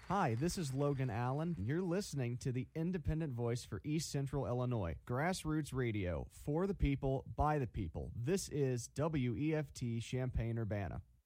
Hi, this is Logan Allen. You're listening to the independent voice for East Central Illinois, Grassroots Radio, for the people, by the people. This is WEFT Champaign-Urbana.